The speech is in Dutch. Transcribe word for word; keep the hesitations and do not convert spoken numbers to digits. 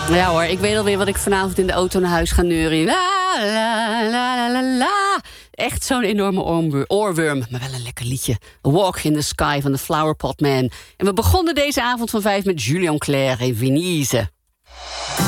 Ja hoor, ik weet alweer wat ik vanavond in de auto naar huis ga neuren. La, la, la, la, la, la. Echt zo'n enorme oorwur- oorworm, maar wel een lekker liedje. A Walk in the Sky van de Flowerpot Man. En we begonnen deze avond van vijf met Julien Clerc en Venise.